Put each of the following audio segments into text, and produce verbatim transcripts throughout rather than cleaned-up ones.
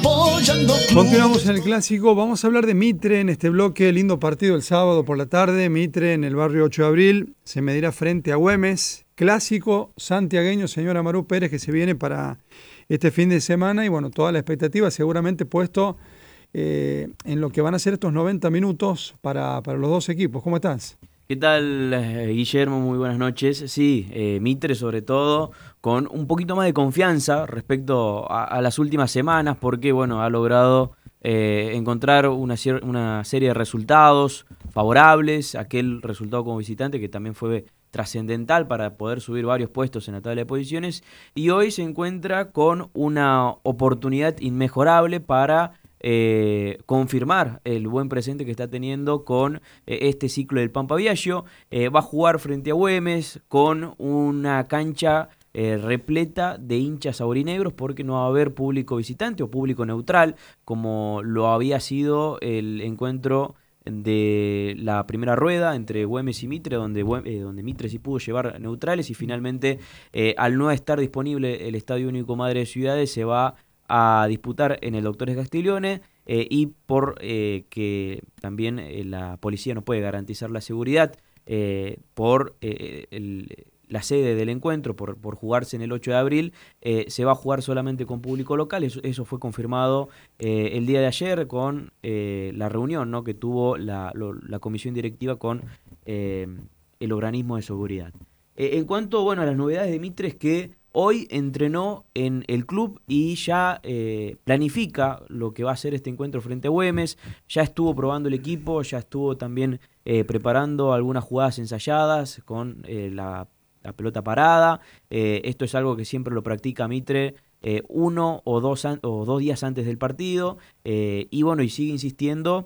apoyando. Continuamos en el clásico, vamos a hablar de Mitre en este bloque, lindo partido el sábado por la tarde, Mitre en el barrio ocho de abril, se medirá frente a Güemes, clásico santiagueño, señora Maru Pérez, que se viene para este fin de semana y bueno, toda la expectativa seguramente puesto eh, en lo que van a ser estos noventa minutos para, para los dos equipos. ¿Cómo estás? ¿Qué tal, eh, Guillermo? Muy buenas noches. Sí, eh, Mitre sobre todo con un poquito más de confianza respecto a, a las últimas semanas porque bueno, ha logrado eh, encontrar una, una serie de resultados favorables, aquel resultado como visitante que también fue trascendental para poder subir varios puestos en la tabla de posiciones y hoy se encuentra con una oportunidad inmejorable para Eh, confirmar el buen presente que está teniendo con eh, este ciclo del Pampa Viaggio. Eh, va a jugar frente a Güemes con una cancha eh, repleta de hinchas aurinegros porque no va a haber público visitante o público neutral como lo había sido el encuentro de la primera rueda entre Güemes y Mitre, donde, eh, donde Mitre sí pudo llevar neutrales y finalmente eh, al no estar disponible el Estadio Único Madre de Ciudades se va a disputar en el Doctores Castiglione eh, y por eh, que también eh, la policía no puede garantizar la seguridad eh, por eh, el, la sede del encuentro, por, por jugarse en el ocho de abril, eh, se va a jugar solamente con público local. Eso, eso fue confirmado eh, el día de ayer con eh, la reunión, ¿no?, que tuvo la, lo, la comisión directiva con eh, el organismo de seguridad. Eh, en cuanto bueno, a las novedades de Mitre es que hoy entrenó en el club y ya eh, planifica lo que va a ser este encuentro frente a Güemes, ya estuvo probando el equipo, ya estuvo también eh, preparando algunas jugadas ensayadas con eh, la, la pelota parada. Eh, esto es algo que siempre lo practica Mitre eh, uno o dos, an- o dos días antes del partido eh, y bueno, y sigue insistiendo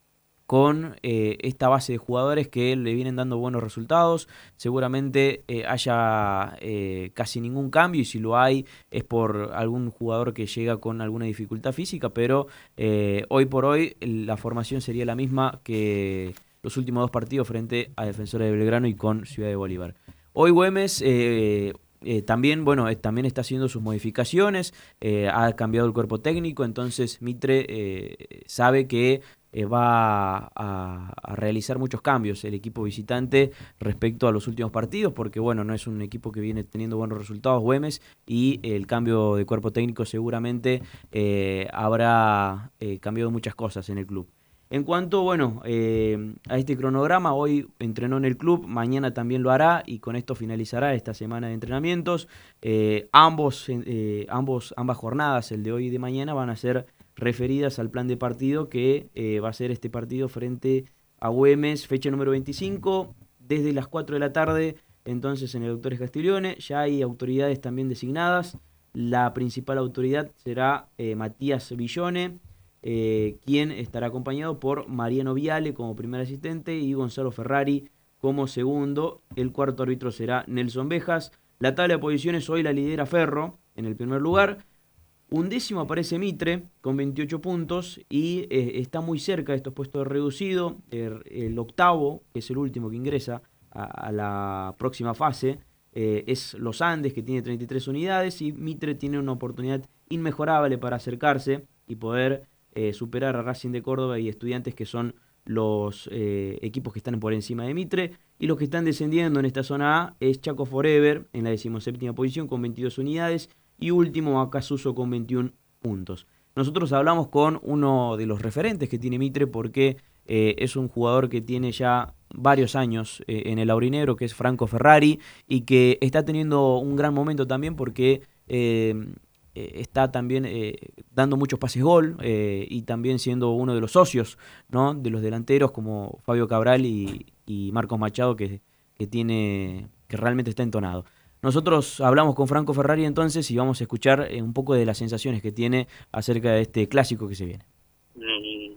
con eh, esta base de jugadores que le vienen dando buenos resultados. Seguramente eh, haya eh, casi ningún cambio y si lo hay es por algún jugador que llega con alguna dificultad física, pero eh, hoy por hoy la formación sería la misma que los últimos dos partidos frente a Defensores de Belgrano y con Ciudad de Bolívar. Hoy Güemes eh, eh, también, bueno, eh, también está haciendo sus modificaciones, eh, ha cambiado el cuerpo técnico, entonces Mitre eh, sabe que Eh, va a, a realizar muchos cambios el equipo visitante respecto a los últimos partidos, porque bueno, no es un equipo que viene teniendo buenos resultados Güemes y el cambio de cuerpo técnico seguramente eh, habrá eh, cambiado muchas cosas en el club. En cuanto bueno eh, a este cronograma, hoy entrenó en el club, mañana también lo hará y con esto finalizará esta semana de entrenamientos. Eh, ambos, eh, ambos, ambas jornadas, el de hoy y de mañana, van a ser referidas al plan de partido que eh, va a ser este partido frente a Güemes, fecha número veinticinco, desde las cuatro de la tarde, entonces en el Doctores Castiglione. Ya hay autoridades también designadas. La principal autoridad será eh, Matías Villone, eh, quien estará acompañado por Mariano Viale como primer asistente y Gonzalo Ferrari como segundo. El cuarto árbitro será Nelson Bejas. La tabla de posiciones hoy la lidera Ferro en el primer lugar. Undécimo aparece Mitre con veintiocho puntos y eh, está muy cerca de estos puestos reducidos. El, el octavo, que es el último que ingresa a, a la próxima fase, eh, es Los Andes, que tiene treinta y tres unidades, y Mitre tiene una oportunidad inmejorable para acercarse y poder eh, superar a Racing de Córdoba y Estudiantes, que son los eh, equipos que están por encima de Mitre. Y los que están descendiendo en esta zona A es Chaco Forever en la decimoséptima posición con veintidós unidades. Y último, Acasuso con veintiún puntos. Nosotros hablamos con uno de los referentes que tiene Mitre porque eh, es un jugador que tiene ya varios años eh, en el aurinegro, que es Franco Ferrari, y que está teniendo un gran momento también porque eh, eh, está también eh, dando muchos pases gol eh, y también siendo uno de los socios, ¿no?, de los delanteros como Fabio Cabral y, y Marcos Machado, que, que, tiene, que realmente está entonado. Nosotros hablamos con Franco Ferrari entonces y vamos a escuchar eh, un poco de las sensaciones que tiene acerca de este clásico que se viene. El,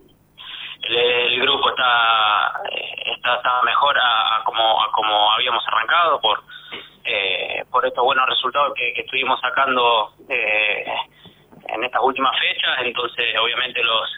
el grupo está, está, está mejor a, a, como, a como habíamos arrancado por eh, por estos buenos resultados que, que estuvimos sacando eh, en estas últimas fechas. Entonces obviamente los